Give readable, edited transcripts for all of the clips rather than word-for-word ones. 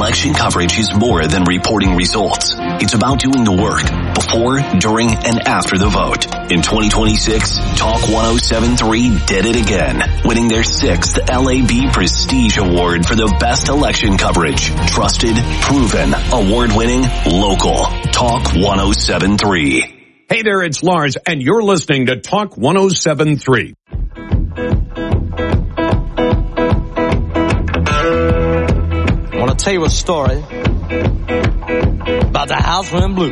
Election coverage is more than reporting results. It's about doing the work before, during, and after the vote. In 2026, Talk 107.3 did it again, winning their 6th LAB Prestige Award for the best election coverage. Trusted, proven, award-winning, local. Talk 107.3. Hey there, it's Lars, and you're listening to Talk 107.3. I want to tell you a story about the house went blue.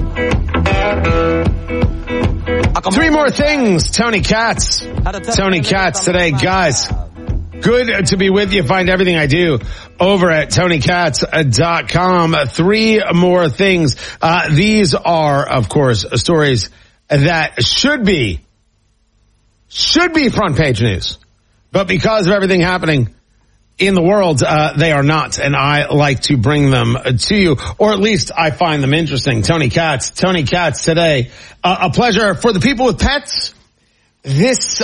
Three more things. Tony Katz. Tony Katz today. Guys, good to be with you. Find everything I do over at TonyKatz.com. Three more things. These are, of course, stories that should be front page news. But because of everything happening in the world, they are not, and I like to bring them to you, or at least I find them interesting. Tony Katz today. A pleasure. For the people with pets, this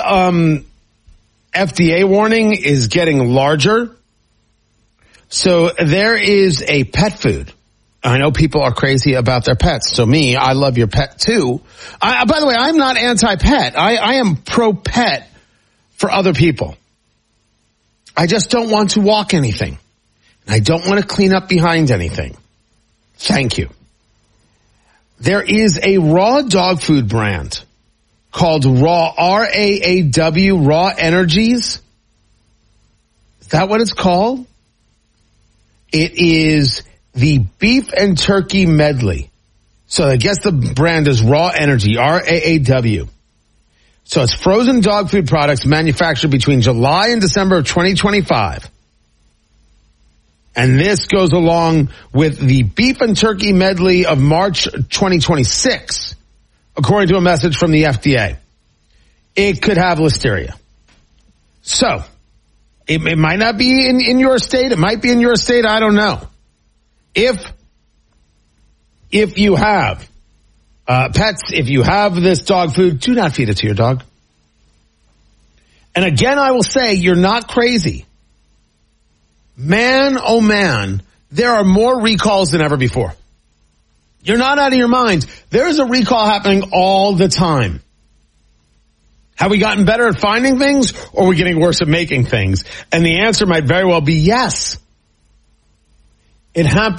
FDA warning is getting larger. So there is a pet food. I know people are crazy about their pets. So me, I love your pet too. By the way, I'm not anti-pet. I am pro-pet for other people. I just don't want to walk anything. I don't want to clean up behind anything. Thank you. There is a raw dog food brand called Raw, R-A-A-W, Raw Energies. Is that what it's called? It is the beef and turkey medley. So I guess the brand is Raw Energy, R-A-A-W. So it's frozen dog food products manufactured between July and December of 2025. And this goes along with the beef and turkey medley of March 2026, according to a message from the FDA. It could have listeria. So it might not be in your state. It might be in your state. I don't know. If you have pets, if you have this dog food, do not feed it to your dog. And again, I will say, you're not crazy. Man, oh man, there are more recalls than ever before. You're not out of your mind. There's a recall happening all the time. Have we gotten better at finding things, or are we getting worse at making things? And the answer might very well be yes. It happens.